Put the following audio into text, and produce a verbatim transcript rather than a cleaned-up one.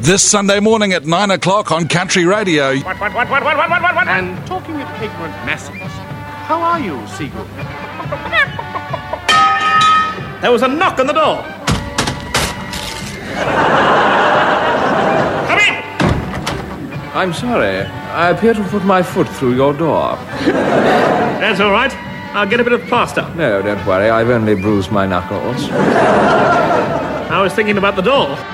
This Sunday morning at nine o'clock on Country Radio. What, what, what, what, what, what, what, what, what? And talking of ignorant masses, how are you, Seagull? There was a knock on the door. Come in! I'm sorry. I appear to have put my foot through your door. That's all right. I'll get a bit of plaster. No, don't worry. I've only bruised my knuckles. I was thinking about the door.